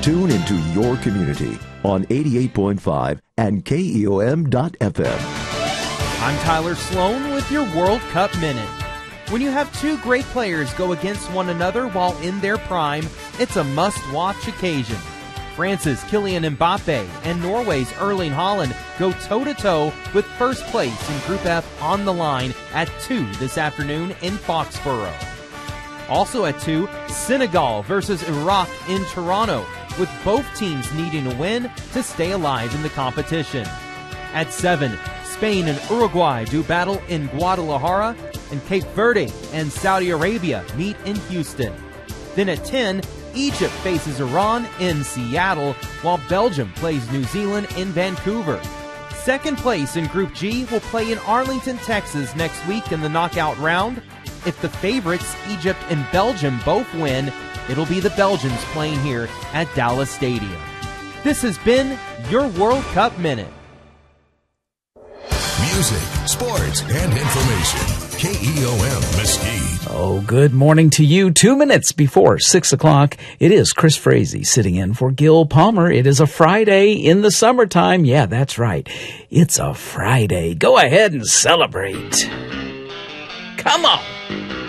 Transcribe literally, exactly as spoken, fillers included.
Tune into your community on eighty-eight point five and K E O M dot F M. I'm Tyler Sloan with your World Cup Minute. When you have two great players go against one another while in their prime, it's a must-watch occasion. France's Kylian Mbappe and Norway's Erling Haaland go toe-to-toe with first place in Group F on the line at two this afternoon in Foxborough. Also at two, Senegal versus Iraq in Toronto, with both teams needing a win to stay alive in the competition. At seven, Spain and Uruguay do battle in Guadalajara, and Cape Verde and Saudi Arabia meet in Houston. Then at ten, Egypt faces Iran in Seattle, while Belgium plays New Zealand in Vancouver. Second place in Group G will play in Arlington, Texas next week in the knockout round. If the favorites, Egypt and Belgium, both win, it'll be the Belgians playing here at Dallas Stadium. This has been your World Cup Minute. Music, sports, and information. K E O M Mesquite. Oh, good morning to you. Two minutes before six o'clock. It is Chris Frazee sitting in for Gil Palmer. It is a Friday in the summertime. Yeah, that's right. It's a Friday. Go ahead and celebrate. Come on.